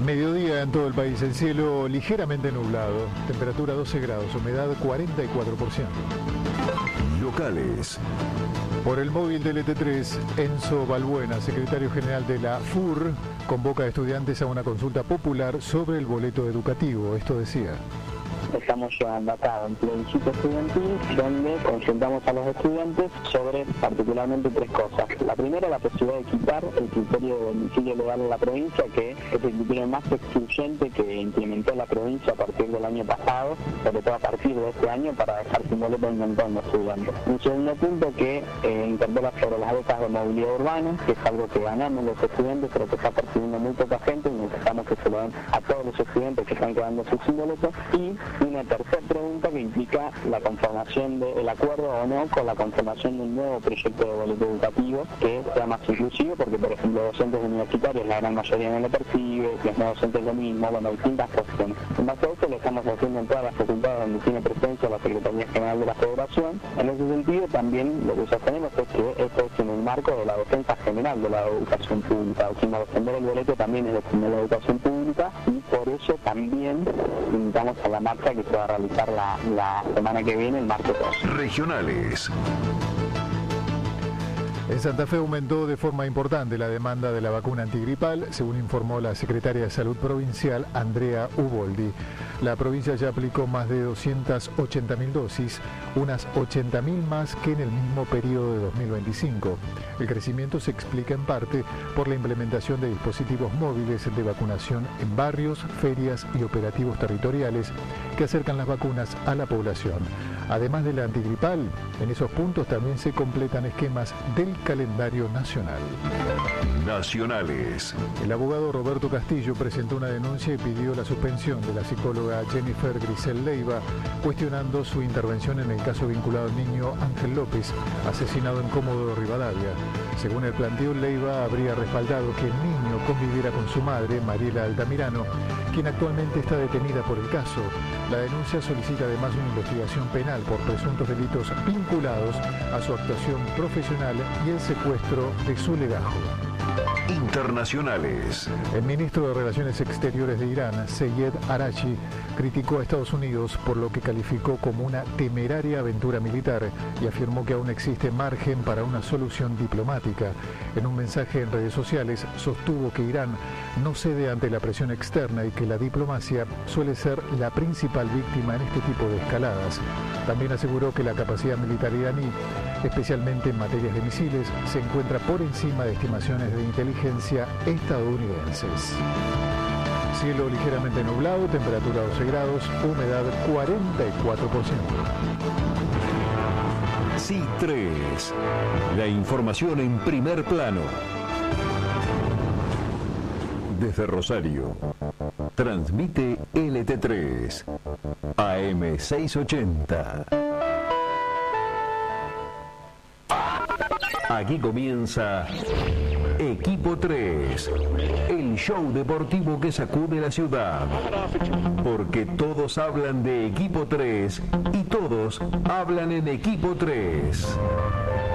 Mediodía en todo el país, el cielo ligeramente nublado, temperatura 12 grados, humedad 44%. Locales. Por el móvil del ET3, Enzo Balbuena, secretario general de la FUR, convoca a estudiantes a una consulta popular sobre el boleto educativo. Esto decía: estamos llevando a cabo un plebiscito estudiantil donde consultamos a los estudiantes sobre particularmente tres cosas. La primera, la posibilidad de quitar el criterio de domicilio legal en la provincia, que es el criterio más excluyente que implementó la provincia a partir del año pasado, sobre todo a partir de este año, para dejar sin boleto a un montón de estudiantes. Un segundo punto que interpela sobre las becas de movilidad urbana, que es algo que ganamos los estudiantes, pero que está percibiendo muy poca gente, y necesitamos que se lo den a todos los estudiantes que están quedando sin boleto. Y una tercera pregunta que implica la conformación del acuerdo o no con la conformación de un nuevo proyecto de boleto educativo que sea más inclusivo, porque por ejemplo docentes universitarios la gran mayoría no lo percibe, los no docentes lo mismo, bueno, distintas cuestiones. En base a eso lo estamos haciendo en todas las facultades donde tiene presencia la Secretaría General de la Federación. En ese sentido también lo que sostenemos es que esto es en el marco de la defensa general de la educación pública. Decimos, defender el boleto también es defender la educación pública, y por eso también invitamos a la marcha que se va a realizar la semana que viene, el martes 2. Regionales. En Santa Fe aumentó de forma importante la demanda de la vacuna antigripal, según informó la secretaria de Salud Provincial, Andrea Uboldi. La provincia ya aplicó más de 280.000 dosis, unas 80.000 más que en el mismo periodo de 2025. El crecimiento se explica en parte por la implementación de dispositivos móviles de vacunación en barrios, ferias y operativos territoriales que acercan las vacunas a la población. Además de la antigripal, en esos puntos también se completan esquemas del calendario nacional. Nacionales. El abogado Roberto Castillo presentó una denuncia y pidió la suspensión de la psicóloga Jennifer Grisel Leiva, cuestionando su intervención en el caso vinculado al niño Ángel López, asesinado en Comodoro Rivadavia. Según el planteo, Leiva habría respaldado que el niño conviviera con su madre, Mariela Altamirano, quien actualmente está detenida por el caso. La denuncia solicita además una investigación penal por presuntos delitos vinculados a su actuación profesional y el secuestro de su legajo. Internacionales. El ministro de Relaciones Exteriores de Irán, Seyed Arachi, criticó a Estados Unidos por lo que calificó como una temeraria aventura militar y afirmó que aún existe margen para una solución diplomática. En un mensaje en redes sociales, sostuvo que Irán no cede ante la presión externa y que la diplomacia suele ser la principal víctima en este tipo de escaladas. También aseguró que la capacidad militar iraní, especialmente en materias de misiles, se encuentra por encima de estimaciones de inteligencia estadounidenses. Cielo ligeramente nublado, temperatura 12 grados, humedad 44%. C3. La información en primer plano. Desde Rosario, transmite LT3, AM 680. Aquí comienza Equipo 3, el show deportivo que sacude la ciudad. Porque todos hablan de Equipo 3 y todos hablan en Equipo 3.